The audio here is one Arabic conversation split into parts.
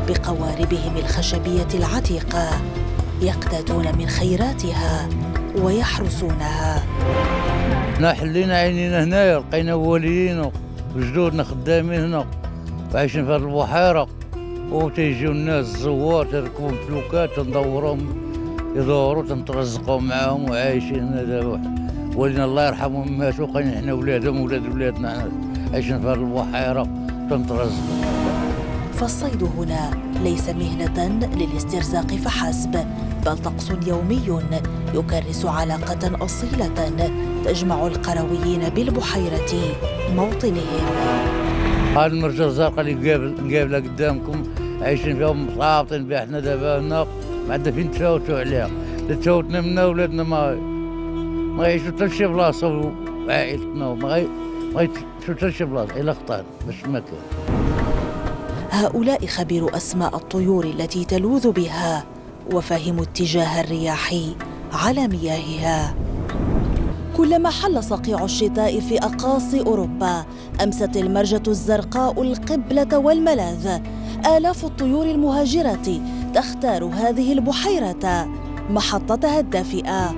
بقواربهم الخشبية العتيقة، يقتاتون من خيراتها ويحرسونها. حنا حلينا عينينا هنايا، لقينا والدينا وجدودنا خدامين هنا وعايشين في هذه البحيرة، وتيجيو الناس الزوار تركبوا فلوكات تندوروهم يدوروا تنترزقوا معاهم وعايشين هنا دابا. والدينا الله يرحمهم ماتوا، بقينا حنا ولادهم وولاد ولادنا حنا عايشين في هذه البحيرة تنترزقوا. فالصيد هنا ليس مهنة للاسترزاق فحسب، بل طقس يومي يكرس علاقة أصيلة تجمع القرويين بالبحيرة موطنهم. هذه المرجة الزرقاء اللي قابلة قدامكم عايشين فيها مترابطين بها، حنا دابا هنا ما عندنا فين نتفاوتوا عليها، إذا تفاوتنا منا ولادنا ما يعيشوا حتى شي بلاصة، وعائلتنا ما يعيشوا حتى شي بلاصة إلا خطانا باش ما كان. هؤلاء خبير أسماء الطيور التي تلوذ بها وفاهموا اتجاه الرياح على مياهها. كلما حل صقيع الشتاء في أقاصي أوروبا أمست المرجة الزرقاء القبلة والملاذ. آلاف الطيور المهاجرة تختار هذه البحيرة محطتها الدافئة.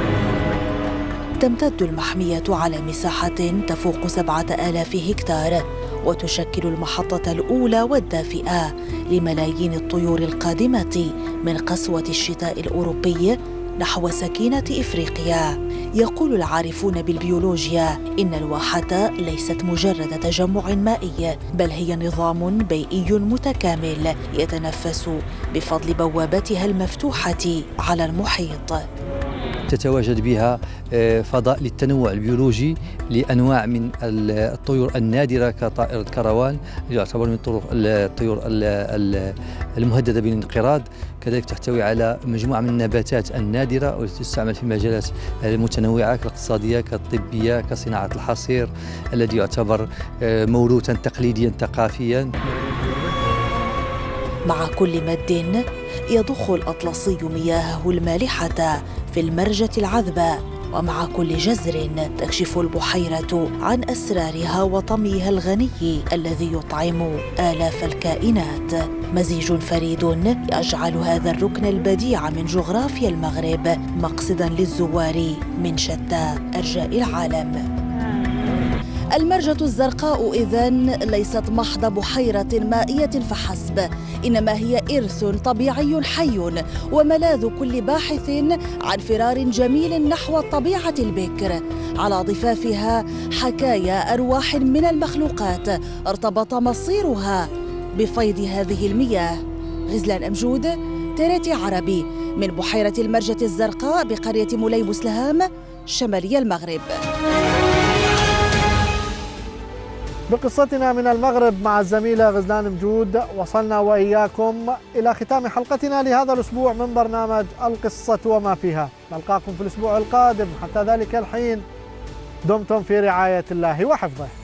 تمتد المحمية على مساحة تفوق 7000 هكتار، وتشكل المحطة الأولى والدافئة لملايين الطيور القادمة من قسوة الشتاء الأوروبي نحو سكينة إفريقيا. يقول العارفون بالبيولوجيا إن الواحة ليست مجرد تجمع مائي، بل هي نظام بيئي متكامل يتنفس بفضل بوابتها المفتوحة على المحيط. تتواجد بها فضاء للتنوع البيولوجي لأنواع من الطيور النادرة كطائر الكروان، يعتبر من الطيور المهددة بالانقراض. كذلك تحتوي على مجموعة من النباتات النادرة والتي تستعمل في مجالات متنوعة كالاقتصادية كالطبية كصناعة الحصير الذي يعتبر موروثا تقليديا ثقافيا. مع كل مد يضخ الأطلسي مياهه المالحة في المرجة العذبة، ومع كل جزر تكشف البحيرة عن أسرارها وطميها الغني الذي يطعم آلاف الكائنات. مزيج فريد يجعل هذا الركن البديع من جغرافيا المغرب مقصداً للزوار من شتى أرجاء العالم. المرجة الزرقاء إذن ليست محض بحيرة مائية فحسب، إنما هي إرث طبيعي حي وملاذ كل باحث عن فرار جميل نحو الطبيعة البكر. على ضفافها حكايا أرواح من المخلوقات ارتبط مصيرها بفيض هذه المياه. غزلان أمجود، تيريتي عربي، من بحيرة المرجة الزرقاء بقرية مولاي بوسلهام شمالي المغرب. بقصتنا من المغرب مع الزميلة غزلان مجود وصلنا وإياكم إلى ختام حلقتنا لهذا الأسبوع من برنامج القصة وما فيها. نلقاكم في الأسبوع القادم، حتى ذلك الحين دمتم في رعاية الله وحفظه.